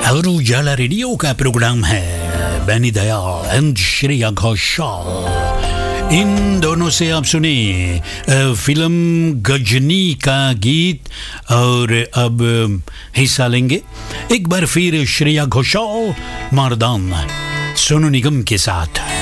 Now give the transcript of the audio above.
और उजाला रेडियो का प्रोग्राम है बेनी दयाल एंड श्रेया घोषाल। इन दोनों से आप सुने फिल्म गजनी का गीत। और अब हिस्सा लेंगे एक बार फिर श्रेया घोषाल, मर्दान, सोनू निगम के साथ।